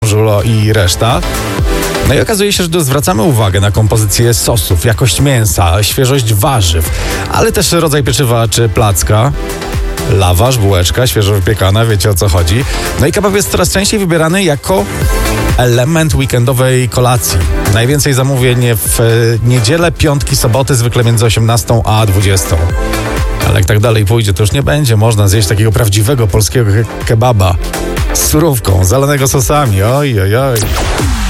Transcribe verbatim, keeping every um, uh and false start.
żulo i reszta. No i okazuje się, że zwracamy uwagę na kompozycję sosów, jakość mięsa, świeżość warzyw, ale też rodzaj pieczywa czy placka. Lawasz, bułeczka, świeżo wypiekana, wiecie o co chodzi. No i kebab jest coraz częściej wybierany jako element weekendowej kolacji. Najwięcej zamówień w niedzielę, piątki, soboty, zwykle między osiemnastą a dwudziestą. Ale jak tak dalej pójdzie, to już nie będzie można zjeść takiego prawdziwego polskiego ke- kebaba z surówką, zalanego sosami. Oj, oj, oj.